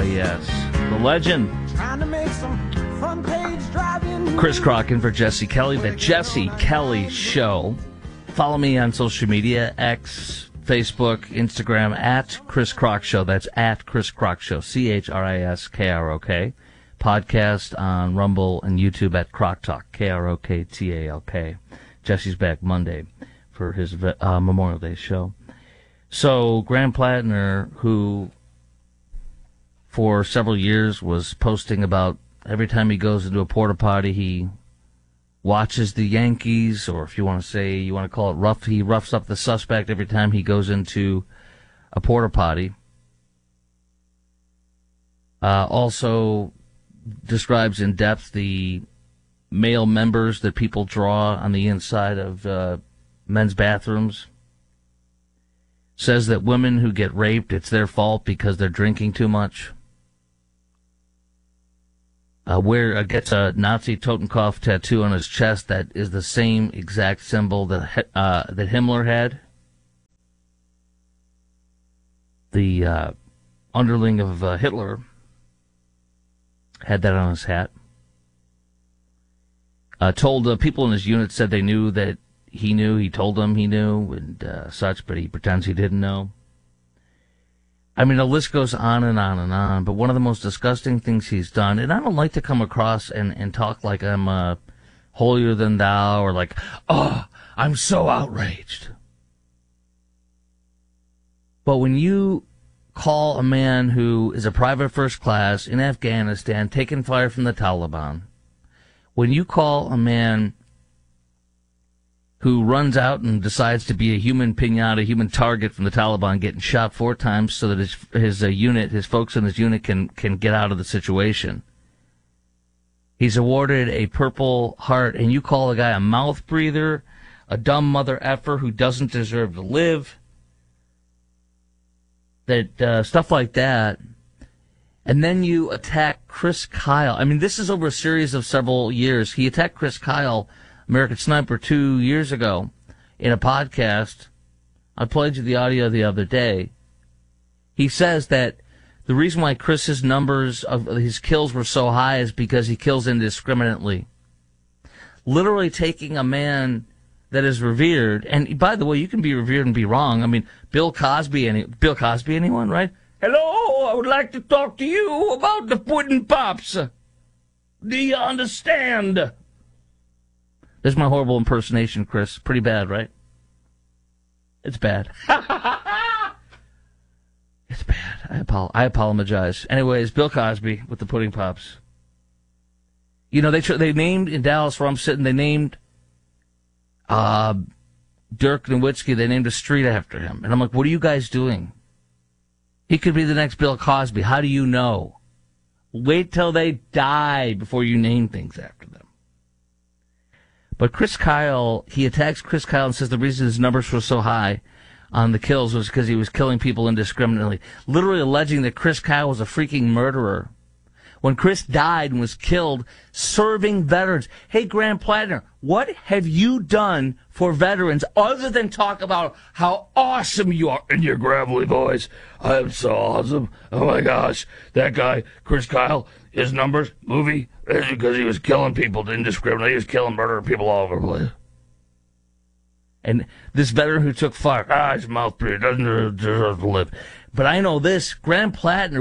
yes. The legend. Chris Crock in for Jesse Kelly. The Jesse Kelly Show. Follow me on social media, X, Facebook, Instagram, at Chris Crock Show. That's at Chris Crock Show. ChrisKrok. Podcast on Rumble and YouTube at Crock Talk. KROKTALK. Jesse's back Monday for his Memorial Day show. So, Graham Plattner, who for several years was posting about every time he goes into a porta potty, he watches the Yankees, or if you want to call it rough, he roughs up the suspect every time he goes into a porta potty. Also describes in depth the male members that people draw on the inside of men's bathrooms. Says that women who get raped, it's their fault because they're drinking too much. Gets a Nazi Totenkopf tattoo on his chest that is the same exact symbol that Himmler had. The underling of Hitler had that on his hat. Told people in his unit, said they knew that he knew. He told them he knew and such, but he pretends he didn't know. I mean, the list goes on and on and on, but one of the most disgusting things he's done, and I don't like to come across and talk like I'm holier than thou or like, oh, I'm so outraged. But when you call a man who is a private first class in Afghanistan taking fire from the Taliban, when you call a man who runs out and decides to be a human pinata, a human target from the Taliban, getting shot 4 times so that his folks in his unit can get out of the situation. He's awarded a Purple Heart, and you call a guy a mouth breather, a dumb mother effer who doesn't deserve to live, that stuff like that. And then you attack Chris Kyle. I mean, this is over a series of several years. He attacked Chris Kyle, American Sniper, 2 years ago in a podcast. I played you the audio the other day. He says that the reason why Chris's numbers of his kills were so high is because he kills indiscriminately. Literally taking a man that is revered, and by the way, you can be revered and be wrong. I mean, Bill Cosby, anyone, right? Hello, I would like to talk to you about the Puddin' Pops. Do you understand? This is my horrible impersonation, Chris. Pretty bad, right? It's bad. It's bad. I apologize. Anyways, Bill Cosby with the Pudding Pops. You know, they named, in Dallas where I'm sitting, they named Dirk Nowitzki, they named a street after him. And I'm like, what are you guys doing? He could be the next Bill Cosby. How do you know? Wait till they die before you name things after them. But Chris Kyle, he attacks Chris Kyle and says the reason his numbers were so high on the kills was because he was killing people indiscriminately. Literally alleging that Chris Kyle was a freaking murderer. When Chris died and was killed serving veterans. Hey, Graham Plattner, what have you done for veterans other than talk about how awesome you are in your gravelly voice? I'm so awesome. Oh, my gosh. That guy, Chris Kyle, his numbers, movie, that's because he was killing people indiscriminately. He was killing murder people all over the place. And this veteran who took fire, his mouth breather, doesn't deserve to live. But I know this, Graham Plattner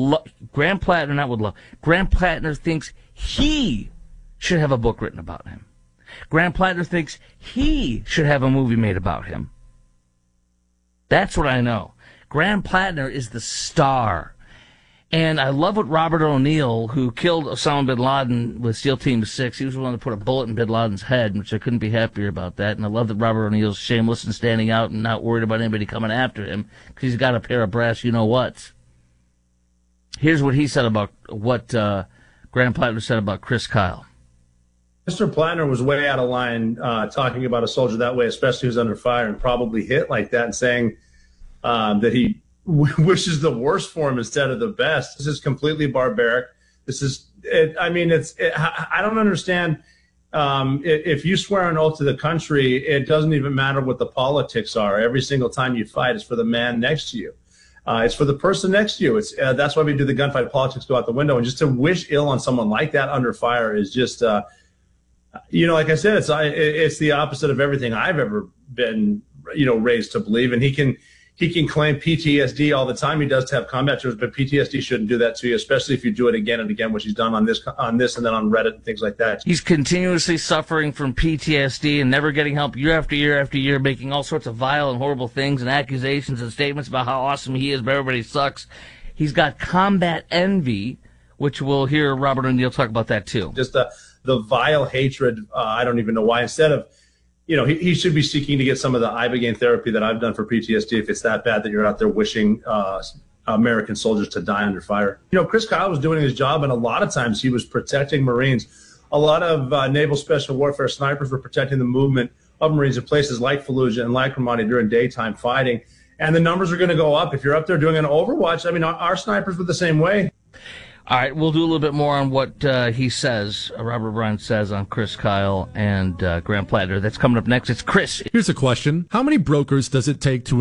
thinks he should have a book written about him. Graham Plattner thinks he should have a movie made about him. That's what I know. Graham Plattner is the star. And I love what Robert O'Neill, who killed Osama bin Laden with SEAL Team 6, he was the one to put a bullet in bin Laden's head, which I couldn't be happier about that. And I love that Robert O'Neill's shameless and standing out and not worried about anybody coming after him because he's got a pair of brass you-know-whats. Here's what he said about what Graham Plattner said about Chris Kyle. Mr. Plattner was way out of line talking about a soldier that way, especially who's under fire and probably hit like that, and saying that he wishes the worst for him instead of the best. This is completely barbaric. This is, I don't understand. If you swear an oath to the country, it doesn't even matter what the politics are. Every single time you fight is for the man next to you. It's for the person next to you. It's that's why we do the gunfight politics go out the window. And just to wish ill on someone like that under fire is just, like I said, it's the opposite of everything I've ever been, raised to believe. And he can claim PTSD all the time. He does have combat tours, but PTSD shouldn't do that to you, especially if you do it again and again, which he's done on this and then on Reddit and things like that. He's continuously suffering from PTSD and never getting help year after year after year, making all sorts of vile and horrible things and accusations and statements about how awesome he is, but everybody sucks. He's got combat envy, which we'll hear Robert O'Neill talk about that too. Just the vile hatred. I don't even know why. Instead of, he should be seeking to get some of the Ibogaine therapy that I've done for PTSD if it's that bad that you're out there wishing American soldiers to die under fire. Chris Kyle was doing his job, and a lot of times he was protecting Marines. A lot of Naval Special Warfare snipers were protecting the movement of Marines in places like Fallujah and like Ramadi during daytime fighting. And the numbers are going to go up. If you're up there doing an Overwatch, our snipers were the same way. All right, we'll do a little bit more on what he says, Robert O'Brien says on Chris Kyle and Graham Platter. That's coming up next. It's Chris. Here's a question. How many brokers does it take to